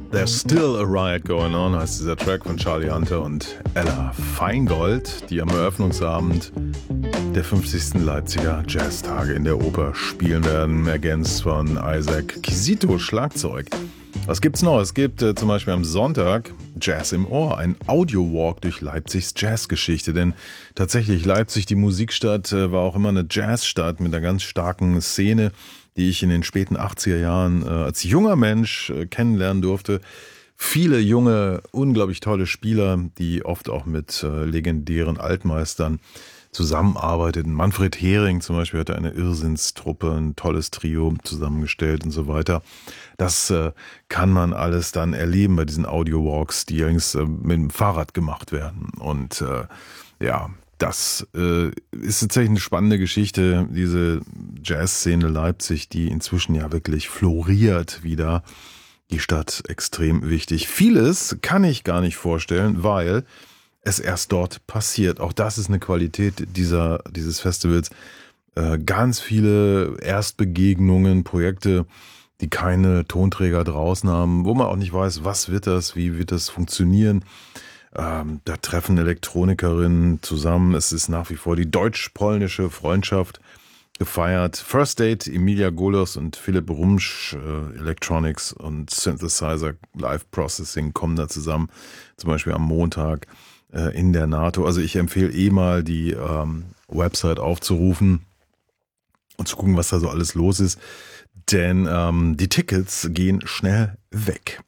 There's Still a Riot Going On heißt dieser Track von Charlie Hunter und Ella Feingold, die am Eröffnungsabend der 50. Leipziger Jazztage in der Oper spielen werden, ergänzt von Isaac Quisito Schlagzeug. Was gibt's noch? Es gibt zum Beispiel am Sonntag Jazz im Ohr, ein Audio-Walk durch Leipzigs Jazzgeschichte. Denn tatsächlich Leipzig, die Musikstadt, war auch immer eine Jazzstadt mit einer ganz starken Szene, die ich in den späten 80er Jahren als junger Mensch kennenlernen durfte. Viele junge, unglaublich tolle Spieler, die oft auch mit legendären Altmeistern zusammenarbeiteten. Manfred Hering zum Beispiel hatte eine Irrsinnstruppe, ein tolles Trio zusammengestellt und so weiter. Das kann man alles dann erleben bei diesen Audio-Walks, die übrigens mit dem Fahrrad gemacht werden. Und das ist tatsächlich eine spannende Geschichte, diese Jazzszene Leipzig, die inzwischen ja wirklich floriert wieder. Die Stadt extrem wichtig. Vieles kann ich gar nicht vorstellen, weil es erst dort passiert. Auch das ist eine Qualität dieses Festivals. Ganz viele Erstbegegnungen, Projekte, die keine Tonträger draußen haben, wo man auch nicht weiß, was wird das, wie wird das funktionieren. Da treffen Elektronikerinnen zusammen. Es ist nach wie vor die deutsch-polnische Freundschaft gefeiert. First Date, Emilia Golos und Philipp Rumsch, Electronics und Synthesizer Live Processing kommen da zusammen. Zum Beispiel am Montag in der NATO. Also ich empfehle mal die Website aufzurufen und zu gucken, was da so alles los ist. Denn die Tickets gehen schnell weg.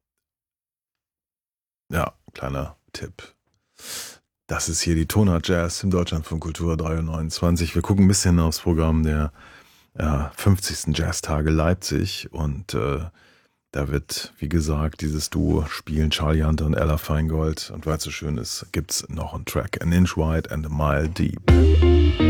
Ja, kleiner Tipp. Das ist hier die Tonart Jazz im Deutschlandfunk Kultur 329. Wir gucken ein bisschen aufs Programm der 50. Jazztage Leipzig und da wird, wie gesagt, dieses Duo spielen, Charlie Hunter und Ella Feingold. Und weil es so schön ist, gibt's noch einen Track, An Inch Wide and a Mile Deep.